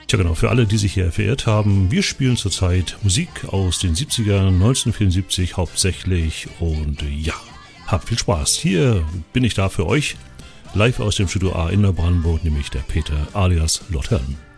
Tja genau, für alle, die sich hier verirrt haben, wir spielen zurzeit Musik aus den 70ern, 1974 hauptsächlich und ja, habt viel Spaß. Hier bin ich da für euch, live aus dem Studio A in Neubrandenburg, nämlich der Peter alias Lord Helm.